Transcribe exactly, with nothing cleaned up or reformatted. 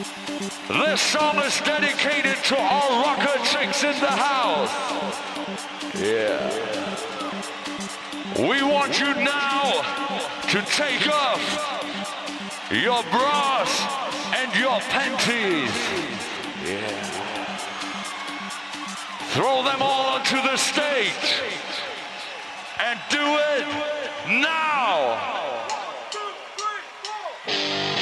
This song is dedicated to all rocker chicks in the house. Yeah. We want you now to take off your bras and your panties. Yeah. Throw them all onto the stage and do it now.